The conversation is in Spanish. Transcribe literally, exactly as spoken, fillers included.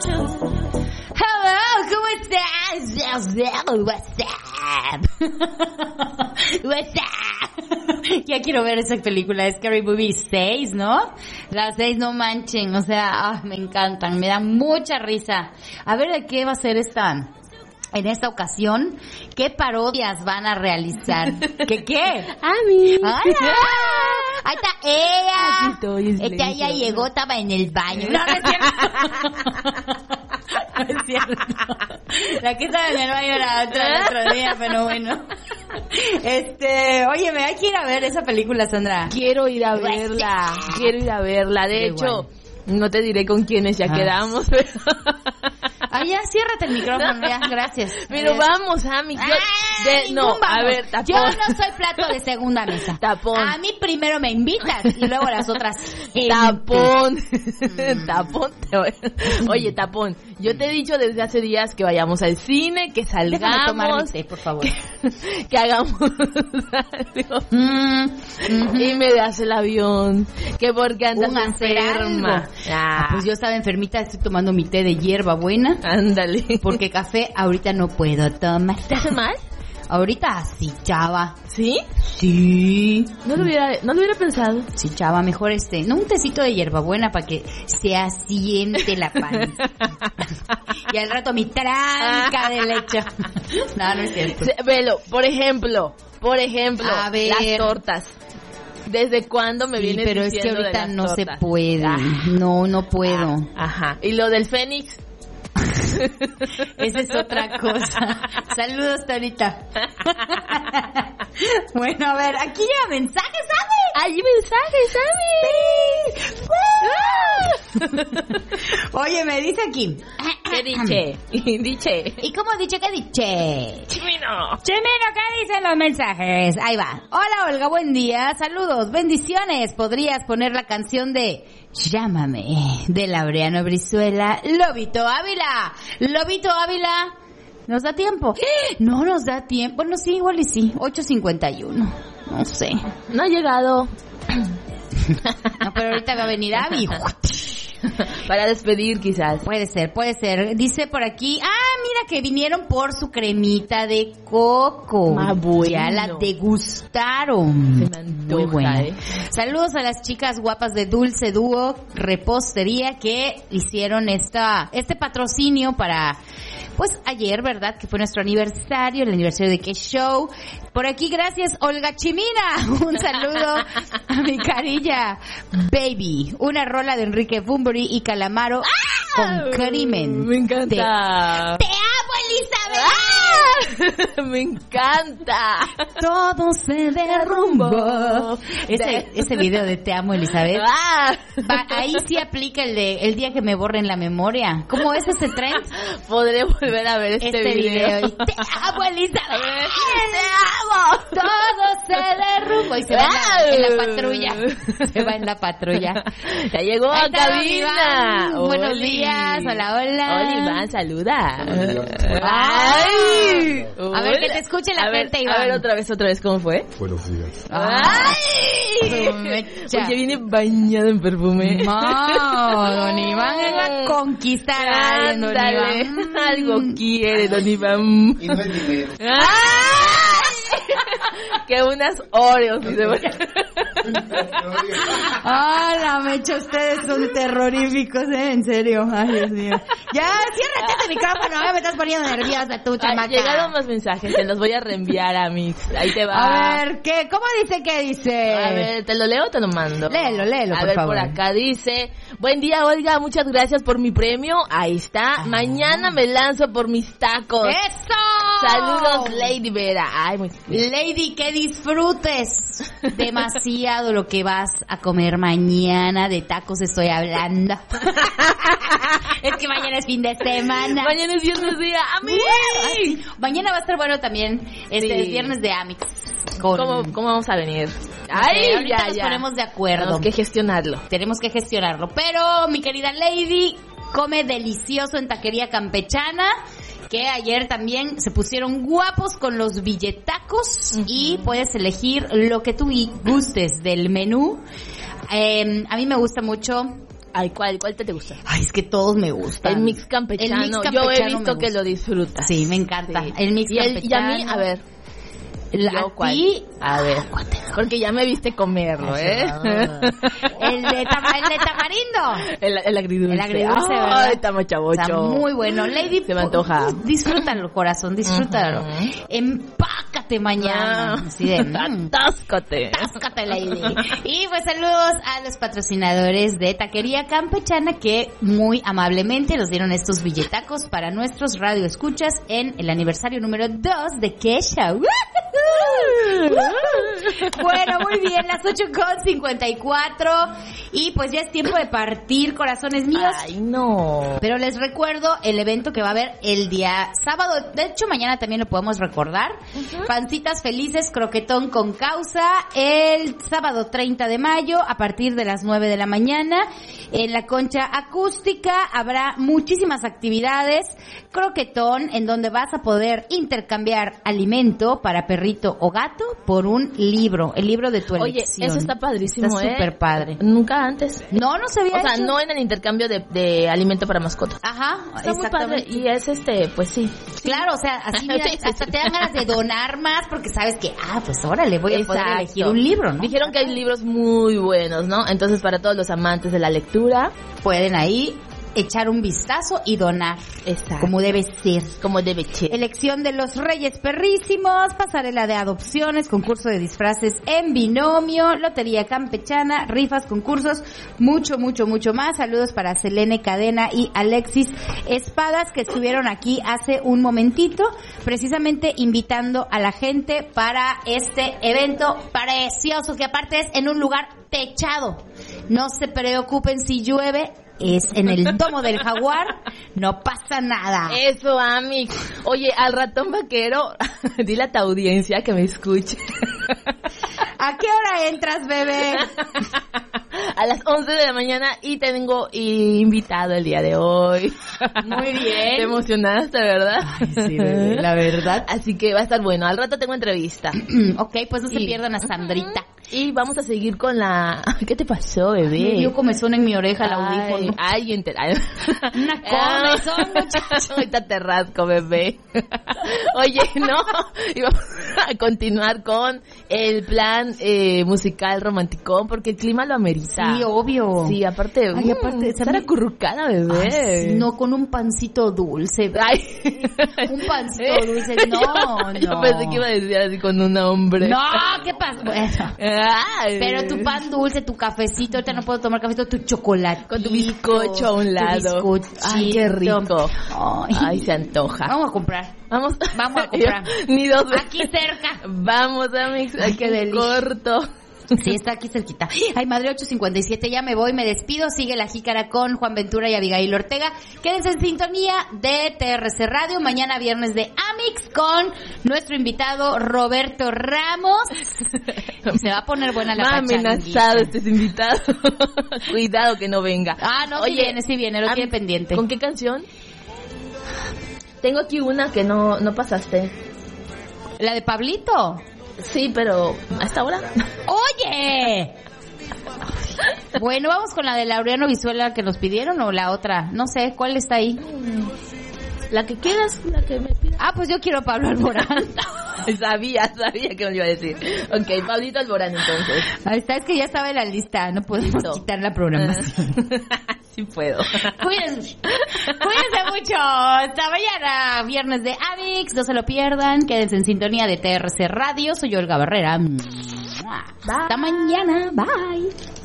Hello, ¿cómo estás? What's up? What's up? Ya quiero ver esa película, Scary Movie seis, ¿no? Las seis, no manchen, o sea, ah, me encantan, me dan mucha risa. A ver, ¿de qué va a ser esta... En esta ocasión, ¿qué parodias van a realizar? ¿Qué qué? ¡Ami! ¡Hola! Ahí está ella. Aquí estoy, es Esta ella llegó, estaba en el baño. No, no es cierto. No es cierto. La que estaba en el baño era otra el otro día, pero bueno. Este, oye, me hay que ir a ver esa película, Sandra. Quiero ir a verla. Quiero ir a verla. De hecho, igual. No te diré con quiénes ya ah. quedamos, pero... Ah, ya, ciérrate el micrófono, ya, gracias. Pero vamos, Ami. Yo, de, no, vamos. A ver, tapón. Yo no soy plato de segunda mesa. Tapón. A mí primero me invitas y luego las otras. Tapón. Tapón. Oye, tapón. Yo te he dicho desde hace días que vayamos al cine, que salgamos. Déjame tomar mi té, por favor. Que, que hagamos algo. Mm, mm-hmm. Y me das el avión. Que porque andas enferma. Ah. Pues yo estaba enfermita, estoy tomando mi té de hierba buena. Ándale. Porque café ahorita no puedo tomar. ¿Te hace mal? Ahorita sí, chava. ¿Sí? Sí. No lo hubiera, no lo hubiera pensado. Sí, chava, mejor este, no un tecito de hierbabuena para que se asiente la panza. Y al rato mi tranca de leche. No, no es cierto. Velo, por ejemplo, por ejemplo, a ver. Las tortas. ¿Desde cuándo me sí, vienes pero diciendo es que ahorita de las no tortas? se puede. Ah. No, no puedo. Ah, ajá. ¿Y lo del Fénix? Esa es otra cosa. Saludos, Torita. Bueno, a ver, aquí lleva mensajes, ¿sabes? Hay mensajes, ¿sabes? Oye, me dice aquí. ¿Qué dice? Dice. ¿Y cómo dice qué dice? Chimino. Chimino, ¿qué dicen los mensajes? Ahí va. Hola, Olga, buen día. Saludos, bendiciones. ¿Podrías poner la canción de Llámame de Laureano Brizuela? Lobito Ávila. Lobito Ávila. ¿Nos da tiempo? No nos da tiempo. Bueno, sí, igual y sí. ocho cincuenta y uno. No sé. No ha llegado. No, pero ahorita va a venir Avi. Para despedir, quizás. Puede ser, puede ser. Dice por aquí, ah, mira que vinieron por su cremita de coco. Ah, bueno. Ya la degustaron. Se me antoja, muy buena. ¿eh? Saludos a las chicas guapas de Dulce Dúo Repostería que hicieron esta este patrocinio para... Pues ayer, ¿verdad? Que fue nuestro aniversario, el aniversario de Qué Show. Por aquí, gracias, Olga Chimina. Un saludo a mi carilla Baby. Una rola de Enrique Bunbury y Calamaro ¡ah! Con Crimen. Me encanta. Te, te amo, Elizabeth. ¡Ah! Me encanta. Todo se derrumbó. Ese, ese video de Te amo, Elizabeth. ¡Ah! Va, ahí sí aplica el de el día que me borren la memoria. ¿Cómo es ese trend? Podré volver a ver este, este video. video. Y te amo, Elizabeth. Te amo. Todo se derrumbó. Y se va en la, en la patrulla. Se va en la patrulla. Ya llegó a cabina. Buenos días. Hola, hola. Hola, Iván, saluda. Ay. A ver, que te escuche la a gente, ver, Iván. A ver, otra vez, otra vez, ¿cómo fue? Buenos días. ¡Ay! Porque viene bañado en perfume. No, don Iván va a conquistar a alguien, don Iván. Algo quiere, don Iván. Y no es dinero. Que unas Oreos. ¡Hala, Mecho! Ustedes son terroríficos, ¿eh? En serio. Ay, Dios mío. Ya, ciérrate este micrófono. Ya me estás poniendo nerviosa tú, chamaca. Llegaron más mensajes. Te los voy a reenviar a Mix. Ahí te va. A ver, ¿qué? ¿Cómo dice que dice? A ver, ¿te lo leo o te lo mando? Léelo, léelo, a por ver, favor. por acá dice: buen día, Olga. Muchas gracias por mi premio. Ahí está. Ah. Mañana me lanzo por mis tacos. ¡Eso! Saludos, Lady Vera. Ay, muy bien. Lady, que disfrutes demasiado lo que vas a comer mañana. De tacos estoy hablando. Es que mañana es fin de semana. Mañana es viernes de Amix. Ay, mañana va a estar bueno también. Este sí. Es viernes de Amix. Con... ¿Cómo, ¿Cómo vamos a venir? Ay, okay, ahorita ya, nos ya. ponemos de acuerdo. Tenemos que gestionarlo. Tenemos que gestionarlo. Pero, mi querida Lady, come delicioso en Taquería Campechana, que ayer también se pusieron guapos con los billetacos. Uh-huh. Y puedes elegir lo que tú gustes del menú. Eh, a mí me gusta mucho Ay, ¿cuál, cuál te, te gusta? Ay, es que todos me gustan. El mix campechano. El mix campechano Yo he visto me que gusta. lo disfrutas. Sí, me encanta. Sí. El mix y el, campechano. Y a mí, a ver. La, Yo, a ¿cuál? ti, A ver, porque ya me viste comerlo, ¿eh? el de, tama, el de tamarindo. El, el agridulce. El agridulce, ¿verdad? Ay, tamachabocho. Está muy bueno. Lady, se me antoja. Pues, disfrútalo, corazón, disfrútalo. Uh-huh. Empácate mañana. Ah, así de, mm, atáscate. Atáscate, Lady. Y pues saludos a los patrocinadores de Taquería Campechana que muy amablemente nos dieron estos billetacos para nuestros radioescuchas en el aniversario número dos de Kesha. Bueno, muy bien, las ocho con cincuenta y cuatro y pues ya es tiempo de partir, corazones míos. Ay, no. Pero les recuerdo el evento que va a haber el día sábado, de hecho mañana también lo podemos recordar. Uh-huh. Pancitas Felices, croquetón con causa, el sábado treinta de mayo a partir de las nueve de la mañana. En la concha acústica habrá muchísimas actividades, croquetón en donde vas a poder intercambiar alimento para perrito o gato por un libro, el libro de tu elección. Oye, eso está padrísimo, está ¿eh? súper padre. Nunca antes. No, no se había O sea, hecho. no en el intercambio de, de alimento para mascotas. Ajá, está muy padre. Y es este, pues sí. Claro, o sea, así mira, sí, sí, hasta sí. te dan ganas de donar más porque sabes que, ah, pues órale, voy a Exacto. poder elegir un libro, ¿no? Dijeron que hay libros muy buenos, ¿no? Entonces, para todos los amantes de la lectura, pueden ahí echar un vistazo y donar. Exacto. Como debe ser. Como debe ser. Elección de los Reyes Perrísimos, pasarela de adopciones, concurso de disfraces en binomio, lotería campechana, rifas, concursos, mucho, mucho, mucho más. Saludos para Selene Cadena y Alexis Espadas, que estuvieron aquí hace un momentito, precisamente invitando a la gente para este evento precioso, que aparte es en un lugar techado. No se preocupen si llueve, es en el domo del Jaguar, no pasa nada. Eso, Amix. Oye, al ratón vaquero, dile a tu audiencia que me escuche. ¿A qué hora entras, bebé? A las once de la mañana y tengo invitado el día de hoy. Muy bien. Te emocionaste, ¿verdad? Ay, sí, bebé, la verdad. Así que va a estar bueno. Al rato tengo entrevista. Ok, pues no se y, pierdan a Sandrita. Y vamos a seguir con la... ¿Qué te pasó, bebé? Me dio comezón en mi oreja el audífono. Ay, enter... Una comezón, muchacho. Ahorita te rasco, bebé. Oye, no. Y vamos a continuar con el plan eh, musical romanticón, porque el clima lo amerita. Sí, obvio. Sí, aparte... Ay, aparte... Estar acurrucada, bebé. Ay, sí, no, con un pancito dulce. Ay. Un pancito dulce. No, no. Yo pensé que iba a decir así con un hombre. No, ¿qué pasa? Bueno. Ay. Pero tu pan dulce, tu cafecito, ahorita no puedo tomar cafecito, tu chocolate. Con tu bizcocho a un lado. Ay, qué rico. Ay. Ay, se antoja. Vamos a comprar. Vamos, Vamos a comprar. Ni dos veces. Aquí cerca. Vamos, Amix. Ay, qué delicia. Corto. Sí, está aquí cerquita. Ay, madre, ocho cincuenta y siete, ya me voy, me despido. Sigue La Jícara con Juan Ventura y Abigail Ortega. Quédense en sintonía de T R C Radio. Mañana viernes de Amix con nuestro invitado Roberto Ramos. Se va a poner buena la pachanguita. Amenazado este invitado. Cuidado que no venga. Ah, no, Oye, sí viene, sí viene, lo Amix, tiene pendiente. ¿Con qué canción? Tengo aquí una que no, no pasaste. ¿La de Pablito? Sí, pero ¿a esta hora? ¡Oye! Bueno, vamos con la de Laureano Vizuela que nos pidieron o la otra. No sé, ¿cuál está ahí? La que quieras, la que me pidas. Ah, pues yo quiero a Pablo Alborán. sabía, sabía que me lo iba a decir. Ok, Pablito Alborán entonces. Ahí está, es que ya estaba en la lista, no podemos Listo. quitar la programación. Sí puedo. Cuídense, cuídense mucho. Hasta mañana, viernes de Amix, no se lo pierdan. Quédense en sintonía de T R C Radio. Soy Olga Barrera. Bye. Hasta mañana, bye.